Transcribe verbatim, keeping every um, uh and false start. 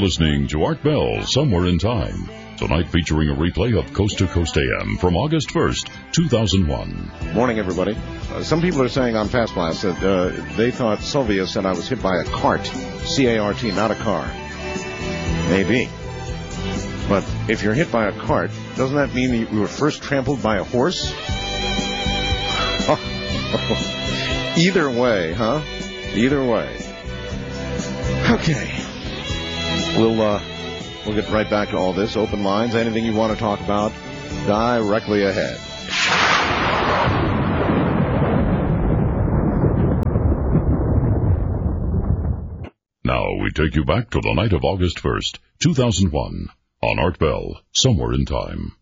listening to Art Bell, Somewhere in Time. Tonight featuring a replay of Coast to Coast A M from August first, two thousand one. Morning, everybody. Uh, some people are saying on Fast Blast that uh, they thought Sylvia said I was hit by a cart. C A R T, not a car. Maybe. But if you're hit by a cart, doesn't that mean that you were first trampled by a horse? Either way, huh? Either way. Okay. We'll, uh, we'll get right back to all this. Open lines, anything you want to talk about, directly ahead. Now we take you back to the night of August first, two thousand one, on Art Bell, Somewhere in Time.